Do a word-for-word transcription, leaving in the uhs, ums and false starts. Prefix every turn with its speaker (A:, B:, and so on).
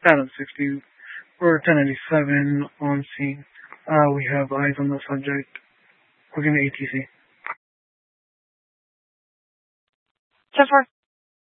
A: Adam sixty. We're ten ninety-seven on scene. Uh, we have eyes on the subject. We're going to A T C.
B: ten four.